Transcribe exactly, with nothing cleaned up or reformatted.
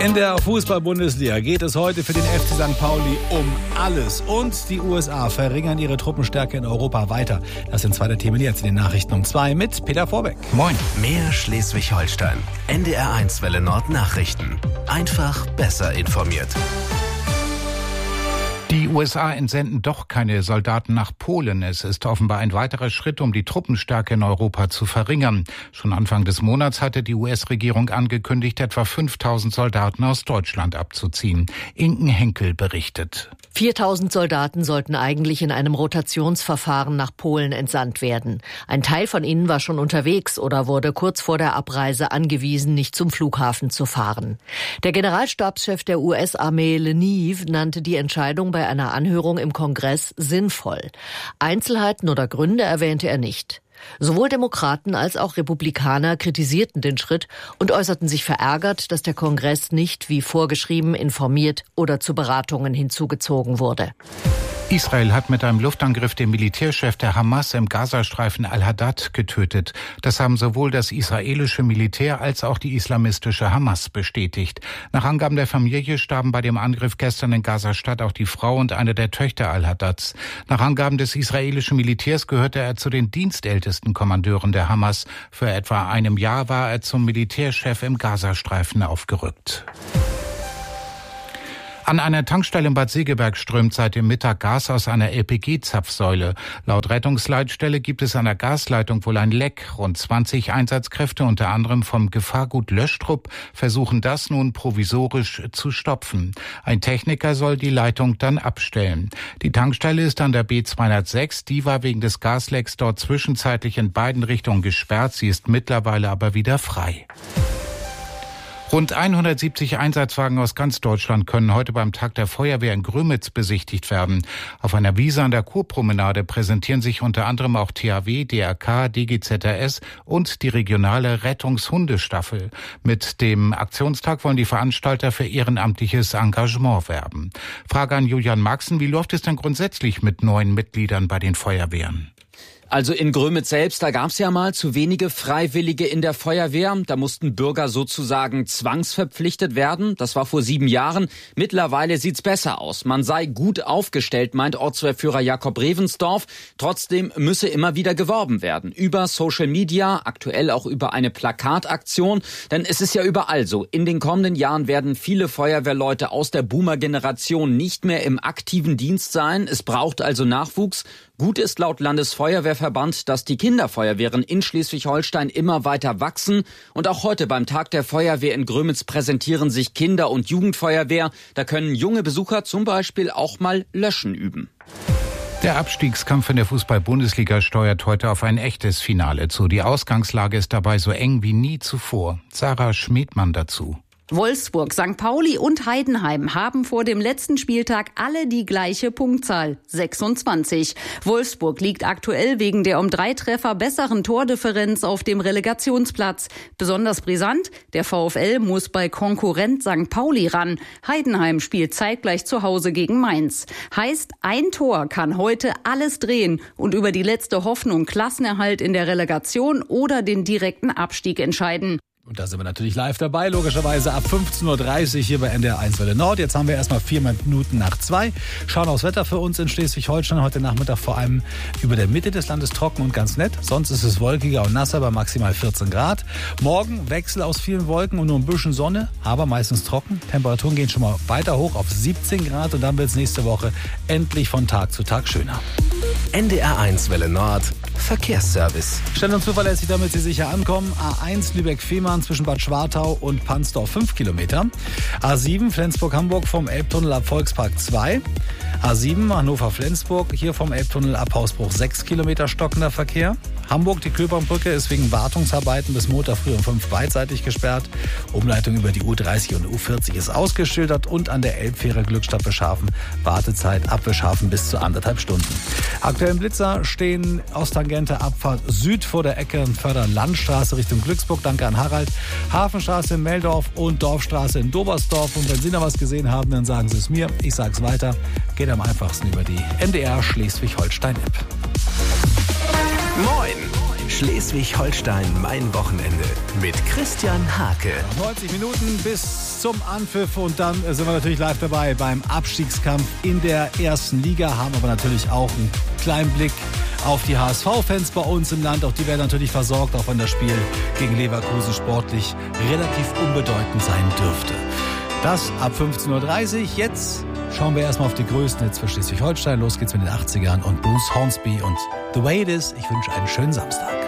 In der Fußball-Bundesliga geht es heute für den F C Sankt Pauli um alles. Und die U S A verringern ihre Truppenstärke in Europa weiter. Das sind zwei der Themen jetzt in den Nachrichten um zwei mit Peter Vorbeck. Moin. Mehr Schleswig-Holstein. N D R eins Welle Nord Nachrichten. Einfach besser informiert. Die U S A entsenden doch keine Soldaten nach Polen. Es ist offenbar ein weiterer Schritt, um die Truppenstärke in Europa zu verringern. Schon Anfang des Monats hatte die U S-Regierung angekündigt, etwa fünftausend Soldaten aus Deutschland abzuziehen. Inken Henkel berichtet. viertausend Soldaten sollten eigentlich in einem Rotationsverfahren nach Polen entsandt werden. Ein Teil von ihnen war schon unterwegs oder wurde kurz vor der Abreise angewiesen, nicht zum Flughafen zu fahren. Der Generalstabschef der U S-Armee Leniv nannte die Entscheidung bei einer Anhörung im Kongress sinnvoll. Einzelheiten oder Gründe erwähnte er nicht. Sowohl Demokraten als auch Republikaner kritisierten den Schritt und äußerten sich verärgert, dass der Kongress nicht wie vorgeschrieben informiert oder zu Beratungen hinzugezogen wurde. Israel hat mit einem Luftangriff den Militärchef der Hamas im Gazastreifen al-Haddad getötet. Das haben sowohl das israelische Militär als auch die islamistische Hamas bestätigt. Nach Angaben der Familie starben bei dem Angriff gestern in Gaza-Stadt auch die Frau und eine der Töchter al-Haddads. Nach Angaben des israelischen Militärs gehörte er zu den dienstältesten Kommandeuren der Hamas. Für etwa einem Jahr war er zum Militärchef im Gazastreifen aufgerückt. An einer Tankstelle in Bad Segeberg strömt seit dem Mittag Gas aus einer L P G-Zapfsäule. Laut Rettungsleitstelle gibt es an der Gasleitung wohl ein Leck. Rund zwanzig Einsatzkräfte, unter anderem vom Gefahrgut Löschtrupp, versuchen das nun provisorisch zu stopfen. Ein Techniker soll die Leitung dann abstellen. Die Tankstelle ist an der B zweihundertsechs. Die war wegen des Gaslecks dort zwischenzeitlich in beiden Richtungen gesperrt. Sie ist mittlerweile aber wieder frei. Rund hundertsiebzig Einsatzwagen aus ganz Deutschland können heute beim Tag der Feuerwehr in Grömitz besichtigt werden. Auf einer Wiese an der Kurpromenade präsentieren sich unter anderem auch T H W, D R K, D G Z R S und die regionale Rettungshundestaffel. Mit dem Aktionstag wollen die Veranstalter für ehrenamtliches Engagement werben. Frage an Julian Maxen, wie läuft es denn grundsätzlich mit neuen Mitgliedern bei den Feuerwehren? Also in Grömitz selbst, da gab's ja mal zu wenige Freiwillige in der Feuerwehr. Da mussten Bürger sozusagen zwangsverpflichtet werden. Das war vor sieben Jahren. Mittlerweile sieht's besser aus. Man sei gut aufgestellt, meint Ortswehrführer Jakob Revensdorf. Trotzdem müsse immer wieder geworben werden. Über Social Media, aktuell auch über eine Plakataktion. Denn es ist ja überall so. In den kommenden Jahren werden viele Feuerwehrleute aus der Boomer-Generation nicht mehr im aktiven Dienst sein. Es braucht also Nachwuchs. Gut ist laut Landesfeuerwehrverband, dass die Kinderfeuerwehren in Schleswig-Holstein immer weiter wachsen. Und auch heute beim Tag der Feuerwehr in Grömitz präsentieren sich Kinder- und Jugendfeuerwehr. Da können junge Besucher zum Beispiel auch mal Löschen üben. Der Abstiegskampf in der Fußball-Bundesliga steuert heute auf ein echtes Finale zu. Die Ausgangslage ist dabei so eng wie nie zuvor. Sarah Schmidmann dazu. Wolfsburg, Sankt Pauli und Heidenheim haben vor dem letzten Spieltag alle die gleiche Punktzahl, sechsundzwanzig. Wolfsburg liegt aktuell wegen der um drei Treffer besseren Tordifferenz auf dem Relegationsplatz. Besonders brisant, der VfL muss bei Konkurrent Sankt Pauli ran. Heidenheim spielt zeitgleich zu Hause gegen Mainz. Heißt, ein Tor kann heute alles drehen und über die letzte Hoffnung Klassenerhalt in der Relegation oder den direkten Abstieg entscheiden. Und da sind wir natürlich live dabei, logischerweise ab fünfzehn Uhr dreißig hier bei N D R eins Welle Nord. Jetzt haben wir erstmal vier Minuten nach zwei. Schauen aufs Wetter für uns in Schleswig-Holstein. Heute Nachmittag vor allem über der Mitte des Landes trocken und ganz nett. Sonst ist es wolkiger und nasser bei maximal vierzehn Grad. Morgen Wechsel aus vielen Wolken und nur ein bisschen Sonne, aber meistens trocken. Temperaturen gehen schon mal weiter hoch auf siebzehn Grad und dann wird es nächste Woche endlich von Tag zu Tag schöner. N D R eins Welle Nord Verkehrsservice. Schnell und zuverlässig, damit Sie sicher ankommen. A eins Lübeck-Fehmarn zwischen Bad Schwartau und Pansdorf fünf Kilometer. A sieben Flensburg-Hamburg vom Elbtunnel ab Volkspark zwei. A sieben Hannover-Flensburg, hier vom Elbtunnel ab Hausbruch sechs Kilometer stockender Verkehr. Hamburg, die Köpernbrücke ist wegen Wartungsarbeiten bis Montag früh um fünf beidseitig gesperrt. Umleitung über die U dreißig und U vierzig ist ausgeschildert und an der Elbfähre Glückstadt Beschhafen Wartezeit ab Beschhafen bis zu anderthalb Stunden. Aktuell im Blitzer stehen Osttangente Abfahrt Süd vor der Ecke Förder-Landstraße Richtung Glücksburg. Danke an Harald. Hafenstraße in Meldorf und Dorfstraße in Dobersdorf. Und wenn Sie noch was gesehen haben, dann sagen Sie es mir. Ich sage es weiter. Geht am einfachsten über die N D R Schleswig-Holstein-App. Moin! Schleswig-Holstein, mein Wochenende mit Christian Hake. neunzig Minuten bis zum Anpfiff und dann sind wir natürlich live dabei beim Abstiegskampf in der ersten Liga, haben aber natürlich auch einen kleinen Blick auf die H S V-Fans bei uns im Land. Auch die werden natürlich versorgt, auch wenn das Spiel gegen Leverkusen sportlich relativ unbedeutend sein dürfte. Das ab fünfzehn Uhr dreißig. Jetzt schauen wir erstmal auf die größten Hits für Schleswig-Holstein. Los geht's mit den achtzigern und Bruce Hornsby und The Way It Is. Ich wünsche einen schönen Samstag.